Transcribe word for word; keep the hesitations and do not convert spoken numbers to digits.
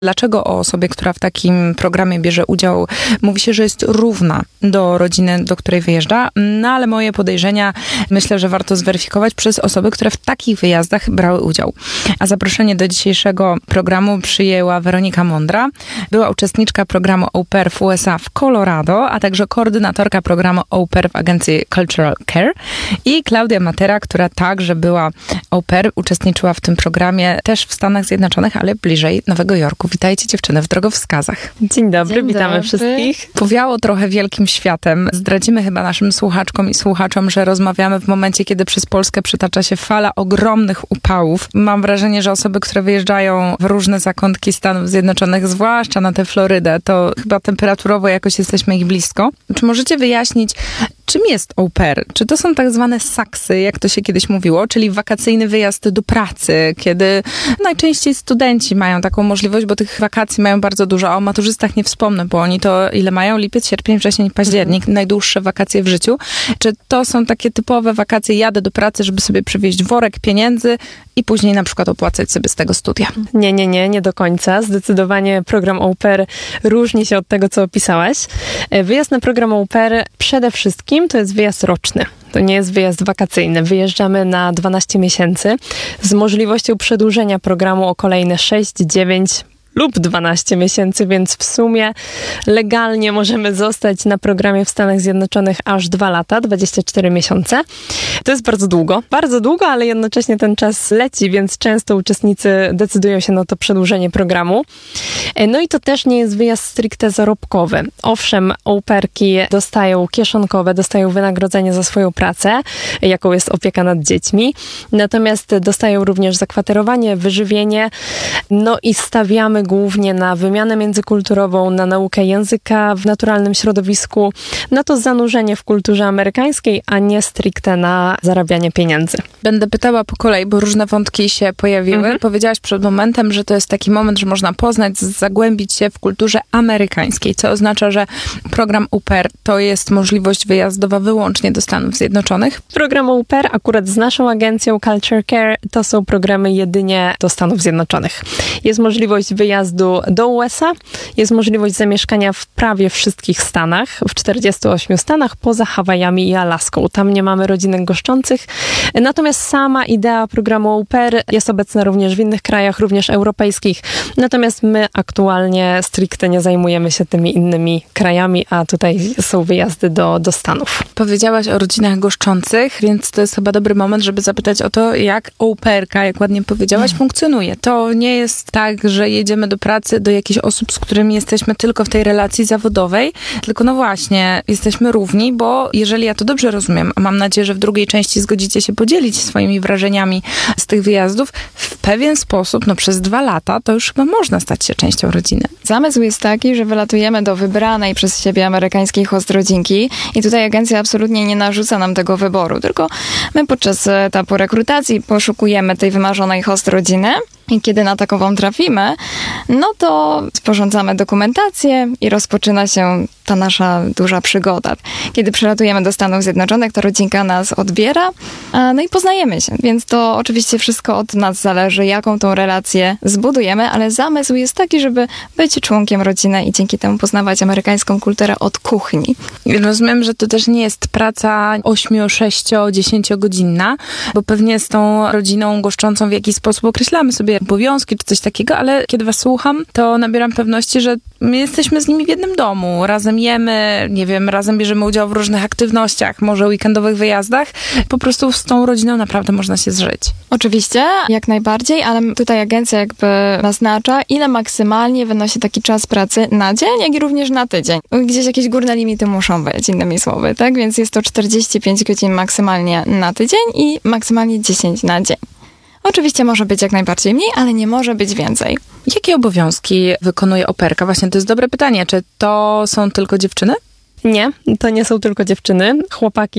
Dlaczego o osobie, która w takim programie bierze udział, mówi się, że jest równa do rodziny, do której wyjeżdża? No ale moje podejrzenia myślę, że warto zweryfikować przez osoby, które w takich wyjazdach brały udział. A zaproszenie do dzisiejszego programu przyjęła Weronika Mądra. Była uczestniczka programu Au Pair w U S A w Colorado, a także koordynatorka programu Au Pair w agencji Cultural Care. I Klaudia Matera, która także była Au Pair, uczestniczyła w tym programie też w Stanach Zjednoczonych, ale bliżej Nowego Jorku. Witajcie dziewczyny w drogowskazach. Dzień dobry, Dzień witamy dobry. wszystkich. Powiało trochę wielkim światem. Zdradzimy chyba naszym słuchaczkom i słuchaczom, że rozmawiamy w momencie, kiedy przez Polskę przetacza się fala ogromnych upałów. Mam wrażenie, że osoby, które wyjeżdżają w różne zakątki Stanów Zjednoczonych, zwłaszcza na tę Florydę, to chyba temperaturowo jakoś jesteśmy ich blisko. Czy możecie wyjaśnić, czym jest au pair? Czy to są tak zwane saksy, jak to się kiedyś mówiło, czyli wakacyjny wyjazd do pracy, kiedy najczęściej studenci mają taką możliwość, bo tych wakacji mają bardzo dużo, a o maturzystach nie wspomnę, bo oni to ile mają? Lipiec, sierpień, wrzesień, październik, mhm. najdłuższe wakacje w życiu. Czy to są takie typowe wakacje, jadę do pracy, żeby sobie przywieźć worek pieniędzy i później na przykład opłacać sobie z tego studia? Nie, nie, nie, nie do końca. Zdecydowanie program au pair różni się od tego, co opisałaś. Wyjazd na program au pair przede wszystkim to jest wyjazd roczny. To nie jest wyjazd wakacyjny. Wyjeżdżamy na dwanaście miesięcy z możliwością przedłużenia programu o kolejne sześć, dziewięć lub dwanaście miesięcy, więc w sumie legalnie możemy zostać na programie w Stanach Zjednoczonych aż dwa lata, dwadzieścia cztery miesiące. To jest bardzo długo. Bardzo długo, ale jednocześnie ten czas leci, więc często uczestnicy decydują się na to przedłużenie programu. No i to też nie jest wyjazd stricte zarobkowy. Owszem, au pairki dostają kieszonkowe, dostają wynagrodzenie za swoją pracę, jaką jest opieka nad dziećmi. Natomiast dostają również zakwaterowanie, wyżywienie, no i stawiamy głównie na wymianę międzykulturową, na naukę języka w naturalnym środowisku, na to zanurzenie w kulturze amerykańskiej, a nie stricte na zarabianie pieniędzy. Będę pytała po kolei, bo różne wątki się pojawiły. Mhm. Powiedziałaś przed momentem, że to jest taki moment, że można poznać, zagłębić się w kulturze amerykańskiej, co oznacza, że program au pair to jest możliwość wyjazdowa wyłącznie do Stanów Zjednoczonych. Program au pair akurat z naszą agencją Culture Care to są programy jedynie do Stanów Zjednoczonych. Jest możliwość wyjazdu do U S A, jest możliwość zamieszkania w prawie wszystkich stanach, w czterdziestu ośmiu stanach, poza Hawajami i Alaską. Tam nie mamy rodzinek goszczących. Natomiast sama idea programu au pair jest obecna również w innych krajach, również europejskich. Natomiast my aktualnie stricte nie zajmujemy się tymi innymi krajami, a tutaj są wyjazdy do, do Stanów. Powiedziałaś o rodzinach goszczących, więc to jest chyba dobry moment, żeby zapytać o to, jak au pairka, jak ładnie powiedziałaś, funkcjonuje. To nie jest tak, że jedziemy do pracy do jakichś osób, z którymi jesteśmy tylko w tej relacji zawodowej, tylko no właśnie, jesteśmy równi, bo jeżeli ja to dobrze rozumiem, a mam nadzieję, że w drugiej części zgodzicie się podzielić swoimi wrażeniami z tych wyjazdów, w pewien sposób, no przez dwa lata, to już chyba można stać się częścią rodziny. Zamysł jest taki, że wylatujemy do wybranej przez siebie amerykańskiej host rodzinki i tutaj agencja absolutnie nie narzuca nam tego wyboru, tylko my podczas etapu rekrutacji poszukujemy tej wymarzonej host rodziny. I kiedy na takową trafimy, no to sporządzamy dokumentację i rozpoczyna się ta nasza duża przygoda. Kiedy przylatujemy do Stanów Zjednoczonych, to rodzinka nas odbiera, no i poznajemy się. Więc to oczywiście wszystko od nas zależy, jaką tą relację zbudujemy, ale zamysł jest taki, żeby być członkiem rodziny i dzięki temu poznawać amerykańską kulturę od kuchni. Rozumiem, że to też nie jest praca ośmiu, sześcio, dziesięciogodzinna, bo pewnie z tą rodziną goszczącą w jakiś sposób określamy sobie obowiązki czy coś takiego, ale kiedy was słucham, to nabieram pewności, że my jesteśmy z nimi w jednym domu. Razem jemy, nie wiem, razem bierzemy udział w różnych aktywnościach, może weekendowych wyjazdach. Po prostu z tą rodziną naprawdę można się zżyć. Oczywiście, jak najbardziej, ale tutaj agencja jakby naznacza, ile maksymalnie wynosi taki czas pracy na dzień, jak i również na tydzień. Gdzieś jakieś górne limity muszą być, innymi słowy, tak? Więc jest to czterdzieści pięć godzin maksymalnie na tydzień i maksymalnie dziesięć na dzień. Oczywiście może być jak najbardziej mniej, ale nie może być więcej. Jakie obowiązki wykonuje au pairka? Właśnie to jest dobre pytanie. Czy to są tylko dziewczyny? Nie, to nie są tylko dziewczyny. Chłopaki